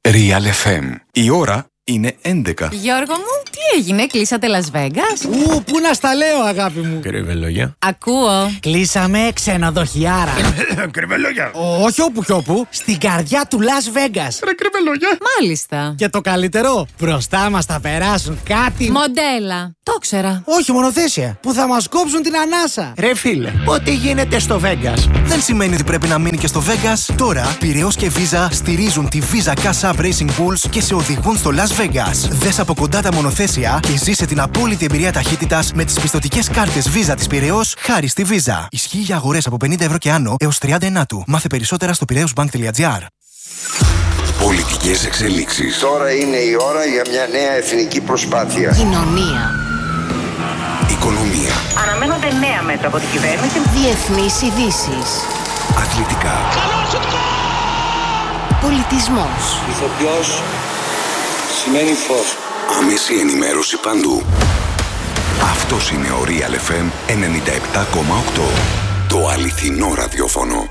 Real FM. Η ώρα είναι 11. Γιώργο μου, τι έγινε, κλείσατε Las Vegas? Πού να στα λέω, αγάπη μου. Κρυβελόγια. Ακούω. Κλείσαμε ξενοδοχιάρα. Κρυβελόγια. Όχι όπου κι όπου, στην καρδιά του Las Vegas. Ρε κρυβελόγια. Μάλιστα. Και το καλύτερο, μπροστά μας θα περάσουν κάτι. Μοντέλα. Το ήξερα. Όχι, μονοθέσια. Που θα μας κόψουν την ανάσα. Ρε φίλε, ό,τι γίνεται στο Vegas δεν σημαίνει ότι πρέπει να μείνει και στο Vegas. Τώρα, Πειραιώς και Visa στηρίζουν τη Visa Cash App Racing Bulls και σε οδηγούν στο Las Vegas. Δες από κοντά τα μονοθέσια και ζήσε την απόλυτη εμπειρία ταχύτητας με τις πιστωτικές κάρτες Visa της Πειραιώς χάρη στη Visa. Ισχύει για αγορές από 50 ευρώ και άνω έως 39 του. Μάθε περισσότερα στο piraeusbank.gr. Πολιτικές εξελίξεις. Τώρα είναι η ώρα για μια νέα εθνική προσπάθεια. Κοινωνία. Οικονομία. Αναμένονται νέα μέτρα από την κυβέρνηση. Διεθνείς ειδήσεις. Αθλητικά. Πολιτισμός. Ηθοποιός σημαίνει φως. Άμεση ενημέρωση παντού. Αυτός είναι ο Real FM 97,8. Το αληθινό ραδιόφωνο.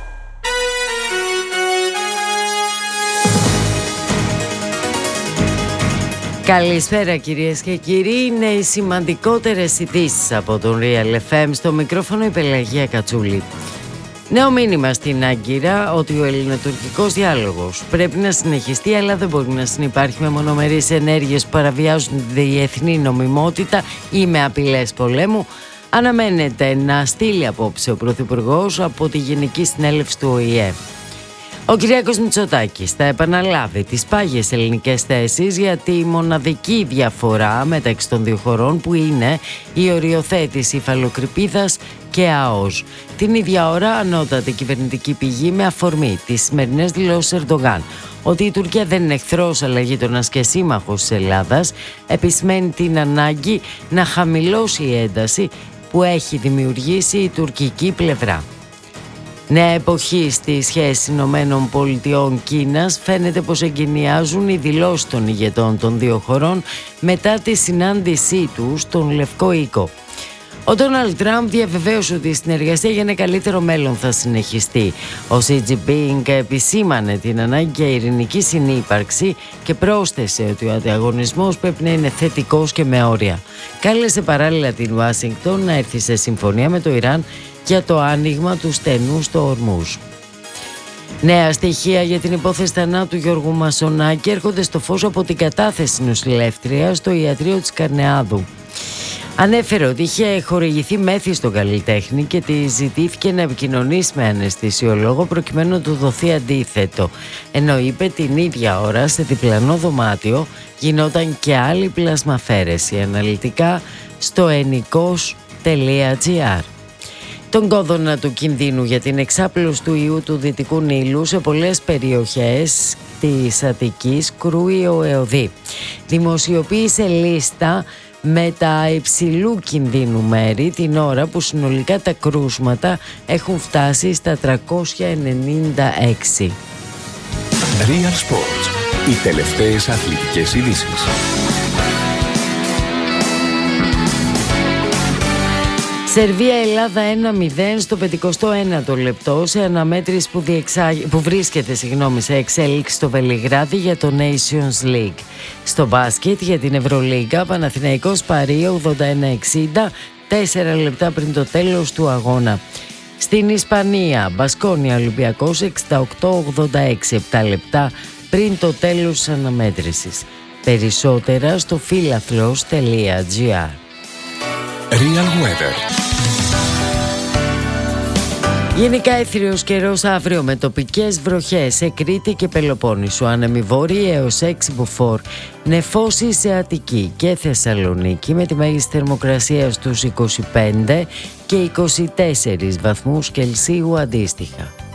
Καλησπέρα κυρίες και κύριοι, είναι οι σημαντικότερες ειδήσεις από τον Real FM. Στο μικρόφωνο η Πελαγία Κατσούλη. Νέο μήνυμα στην Άγκυρα ότι ο ελληνοτουρκικός διάλογος πρέπει να συνεχιστεί, αλλά δεν μπορεί να συνυπάρχει με μονομερείς ενέργειες που παραβιάζουν τη διεθνή νομιμότητα ή με απειλές πολέμου. Αναμένεται να στείλει απόψε ο Πρωθυπουργός από τη Γενική Συνέλευση του ΟΗΕ. Ο Κυριάκος Μητσοτάκης θα επαναλάβει τις πάγιες ελληνικές θέσεις για τη μοναδική διαφορά μεταξύ των δύο χωρών, που είναι η οριοθέτηση υφαλοκρηπίδας και ΑΟΣ. Την ίδια ώρα, ανώτατη κυβερνητική πηγή με αφορμή τις σημερινές δηλώσεις Ερντογάν ότι η Τουρκία δεν είναι εχθρός αλλά γείτονας και σύμμαχος της Ελλάδας, επισημαίνει την ανάγκη να χαμηλώσει η ένταση που έχει δημιουργήσει η τουρκική πλευρά. Νέα εποχή στη σχέση Ηνωμένων Πολιτειών Κίνας. Φαίνεται πως εγκαινιάζουν οι δηλώσεις των ηγετών των δύο χωρών μετά τη συνάντησή τους στον Λευκό Οίκο. Ο Ντόναλντ Τραμπ διαβεβαίωσε ότι η συνεργασία για ένα καλύτερο μέλλον θα συνεχιστεί. Ο Σι Τζινπίνγκ επισήμανε την ανάγκη για ειρηνική συνύπαρξη και πρόσθεσε ότι ο ανταγωνισμός πρέπει να είναι θετικός και με όρια. Κάλεσε παράλληλα την Ουάσιγκτον να έρθει σε συμφωνία με το Ιράν για το άνοιγμα του στενού στο Ορμούζ. Νέα στοιχεία για την υπόθεση θανάτου Γιώργου Μασονάκη έρχονται στο φως από την κατάθεση νοσηλεύτριας στο ιατρείο της Καρνεάδου. Ανέφερε ότι είχε χορηγηθεί μέθη στον καλλιτέχνη και τη ζητήθηκε να επικοινωνήσει με αναισθησιολόγο προκειμένου να του δοθεί αντίθετο. Ενώ είπε την ίδια ώρα σε διπλανό δωμάτιο γινόταν και άλλη πλασμαφέρεση. Αναλυτικά στο ennikos.gr. Τον κόδωνα του κινδύνου για την εξάπλωση του ιού του Δυτικού Νείλου σε πολλές περιοχές της Αττικής κρούει ο ΕΟΔΗ. Δημοσιοποίησε λίστα με τα υψηλού κινδύνου μέρη την ώρα που συνολικά τα κρούσματα έχουν φτάσει στα 396. Real Sports. Οι τελευταίες αθλητικές ειδήσεις. Σερβία-Ελλάδα 1-0 στο 51ο λεπτό σε αναμέτρηση που βρίσκεται σε εξέλιξη στο Βελιγράδι για το Nations League. Στο μπάσκετ για την Ευρωλίγκα, Παναθηναϊκός Παρί 81-60, 4 λεπτά πριν το τέλος του αγώνα. Στην Ισπανία, Μπασκόνια Ολυμπιακός 68-86, 7 λεπτά πριν το τέλος της αναμέτρησης. Περισσότερα στο φίλαθλος.gr. Real Weather. Γενικά έθριος καιρός αύριο με τοπικές βροχές σε Κρήτη και Πελοπόννησο, άνεμοι βόρειοι έως 6 μποφόρ, νεφώσει σε Αττική και Θεσσαλονίκη με τη μέγιστη θερμοκρασία στους 25 και 24 βαθμούς Κελσίου αντίστοιχα.